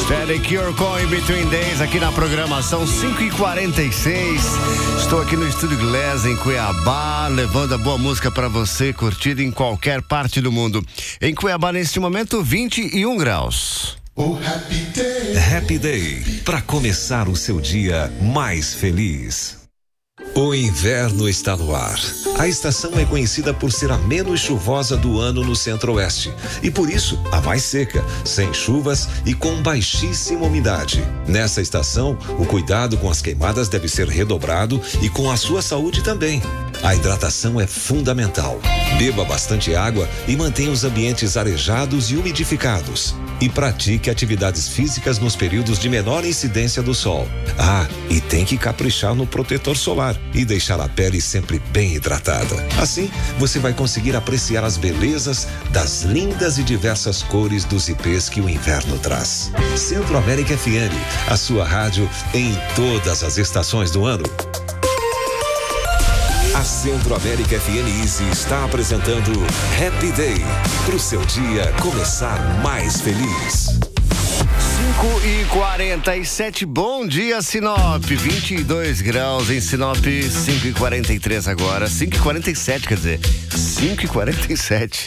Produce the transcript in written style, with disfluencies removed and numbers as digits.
Static Your Coin Between Days aqui na programação 5h46. Estou aqui no Estúdio Glass em Cuiabá, levando a boa música para você, curtida em qualquer parte do mundo. Em Cuiabá, neste momento, 21 graus. Oh, happy day. Happy Day, para começar o seu dia mais feliz. O inverno está no ar. A estação é conhecida por ser a menos chuvosa do ano no centro-oeste e por isso a mais seca, sem chuvas e com baixíssima umidade. Nessa estação, o cuidado com as queimadas deve ser redobrado e com a sua saúde também. A hidratação é fundamental. Beba bastante água e mantenha os ambientes arejados e umidificados. E pratique atividades físicas nos períodos de menor incidência do sol. Ah, e tem que caprichar no protetor solar e deixar a pele sempre bem hidratada. Assim, você vai conseguir apreciar as belezas das lindas e diversas cores dos ipês que o inverno traz. Centro América FM, a sua rádio em todas as estações do ano. A Centro América FM Easy está apresentando Happy Day, para o seu dia começar mais feliz. 5h47, bom dia Sinop, 22 graus em Sinop, 5h43 agora, 5h47 quer dizer, 5h47.